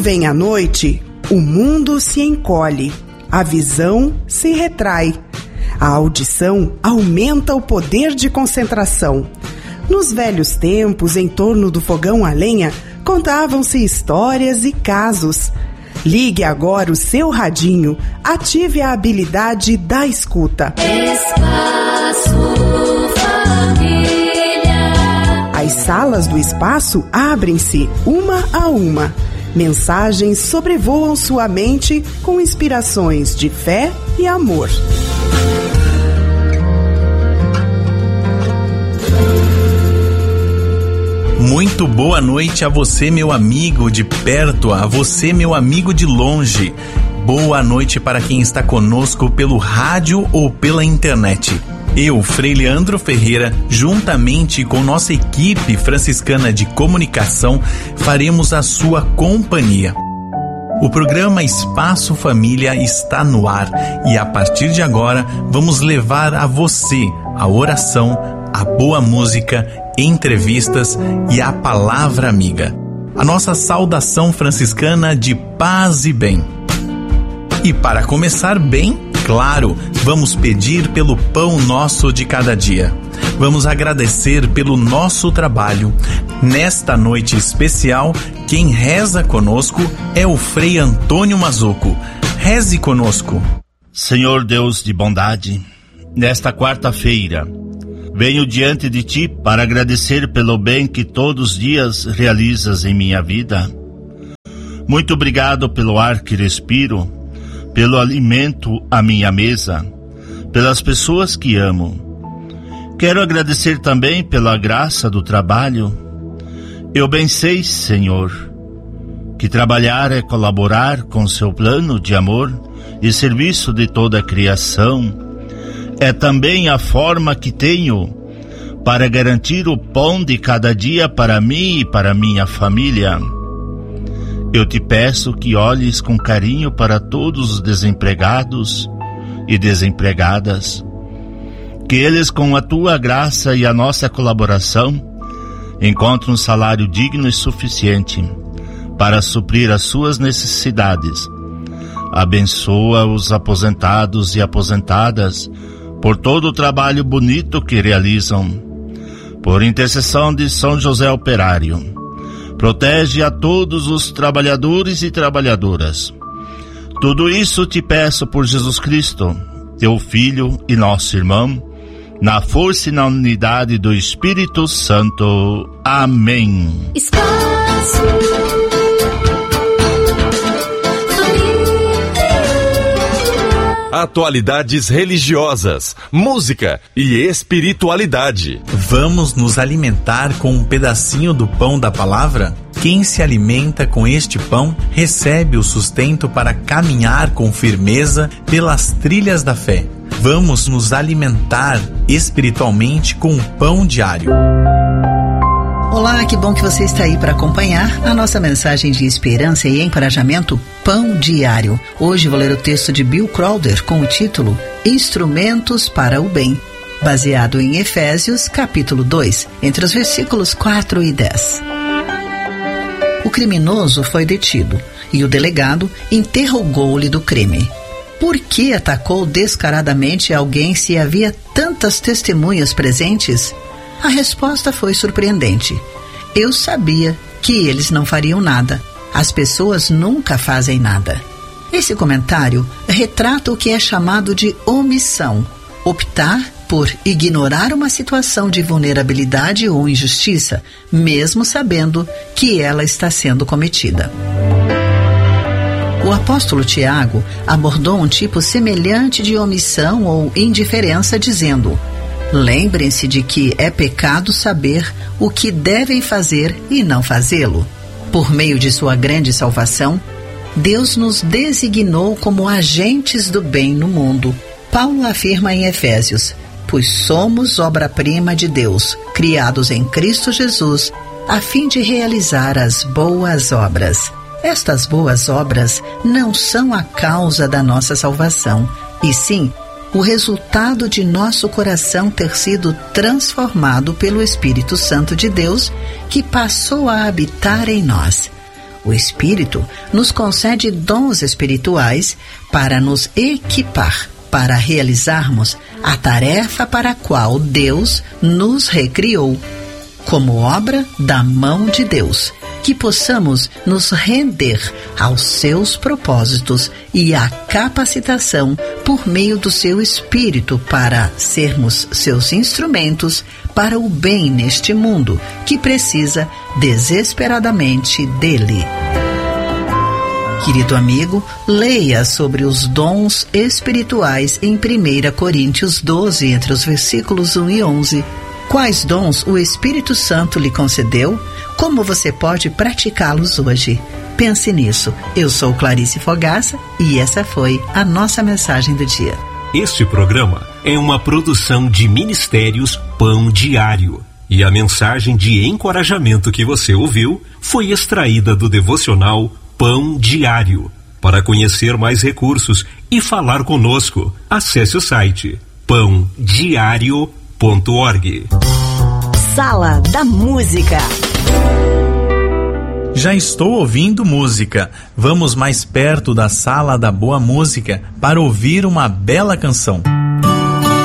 vem a noite, o mundo se encolhe, a visão se retrai, a audição aumenta o poder de concentração. Nos velhos tempos, em torno do fogão a lenha, contavam-se histórias e casos. Ligue agora o seu radinho, ative a habilidade da escuta. Espaço Família. As salas do espaço abrem-se uma a uma. Mensagens sobrevoam sua mente com inspirações de fé e amor. Muito boa noite a você, meu amigo de perto, a você, meu amigo de longe. Boa noite para quem está conosco pelo rádio ou pela internet. Eu, Frei Leandro Ferreira, juntamente com nossa equipe franciscana de comunicação, faremos a sua companhia. O programa Espaço Família está no ar e a partir de agora vamos levar a você a oração, a boa música, entrevistas e a palavra amiga. A nossa saudação franciscana de paz e bem. E para começar bem, claro, vamos pedir pelo pão nosso de cada dia. Vamos agradecer pelo nosso trabalho. Nesta noite especial, quem reza conosco é o Frei Antônio Mazzuco. Reze conosco. Senhor Deus de bondade, nesta quarta-feira, venho diante de Ti para agradecer pelo bem que todos os dias realizas em minha vida. Muito obrigado pelo ar que respiro, pelo alimento à minha mesa, pelas pessoas que amo. Quero agradecer também pela graça do trabalho. Eu bem sei, Senhor, que trabalhar é colaborar com seu plano de amor e serviço de toda a criação. É também a forma que tenho para garantir o pão de cada dia para mim e para minha família. Eu te peço que olhes com carinho para todos os desempregados e desempregadas, que eles, com a tua graça e a nossa colaboração, encontrem um salário digno e suficiente para suprir as suas necessidades. Abençoa os aposentados e aposentadas por todo o trabalho bonito que realizam. Por intercessão de São José Operário, protege a todos os trabalhadores e trabalhadoras. Tudo isso te peço por Jesus Cristo, teu Filho e nosso irmão, na força e na unidade do Espírito Santo. Amém. Atualidades religiosas, música e espiritualidade. Vamos nos alimentar com um pedacinho do pão da palavra? Quem se alimenta com este pão recebe o sustento para caminhar com firmeza pelas trilhas da fé. Vamos nos alimentar espiritualmente com o pão diário. Olá, que bom que você está aí para acompanhar a nossa mensagem de esperança e encorajamento Pão Diário. Hoje vou ler o texto de Bill Crowder com o título Instrumentos para o Bem, baseado em Efésios, capítulo 2, entre os versículos 4 e 10. O criminoso foi detido e o delegado interrogou-lhe do crime. Por que atacou descaradamente alguém se havia tantas testemunhas presentes? A resposta foi surpreendente. Eu sabia que eles não fariam nada. As pessoas nunca fazem nada. Esse comentário retrata o que é chamado de omissão. Optar por ignorar uma situação de vulnerabilidade ou injustiça, mesmo sabendo que ela está sendo cometida. O apóstolo Tiago abordou um tipo semelhante de omissão ou indiferença, dizendo: lembrem-se de que é pecado saber o que devem fazer e não fazê-lo. Por meio de sua grande salvação, Deus nos designou como agentes do bem no mundo. Paulo afirma em Efésios: pois somos obra-prima de Deus, criados em Cristo Jesus, a fim de realizar as boas obras. Estas boas obras não são a causa da nossa salvação, e sim o resultado de nosso coração ter sido transformado pelo Espírito Santo de Deus, que passou a habitar em nós. O Espírito nos concede dons espirituais para nos equipar, para realizarmos a tarefa para a qual Deus nos recriou, como obra da mão de Deus, que possamos nos render aos seus propósitos e à capacitação por meio do seu Espírito para sermos seus instrumentos para o bem neste mundo que precisa desesperadamente dele. Querido amigo, leia sobre os dons espirituais em 1 Coríntios 12, entre os versículos 1 e 11. Quais dons o Espírito Santo lhe concedeu? Como você pode praticá-los hoje? Pense nisso. Eu sou Clarice Fogaça e essa foi a nossa mensagem do dia. Este programa é uma produção de Ministérios Pão Diário. E a mensagem de encorajamento que você ouviu foi extraída do devocional Pão Diário. Para conhecer mais recursos e falar conosco, acesse o site pãodiario.org. Sala da Música. Já estou ouvindo música. Vamos mais perto da Sala da Boa Música para ouvir uma bela canção.